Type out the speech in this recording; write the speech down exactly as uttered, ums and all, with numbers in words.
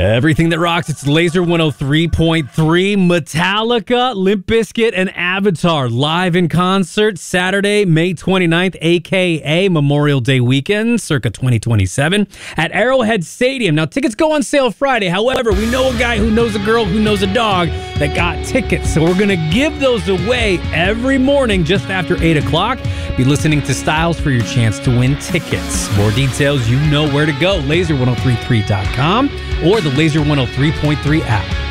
Everything that rocks, it's Laser one oh three point three. Metallica, Limp Bizkit, and Avatar live in concert Saturday, May twenty-ninth, a k a. Memorial Day weekend, circa twenty twenty-seven, at Arrowhead Stadium. Now, tickets go on sale Friday. However, we know a guy who knows a girl who knows a dog that got tickets. So we're going to give those away every morning just after eight o'clock. Be listening to Styles for your chance to win tickets. More details, you know where to go. laser ten thirty-three dot com or the Laser one oh three point three app.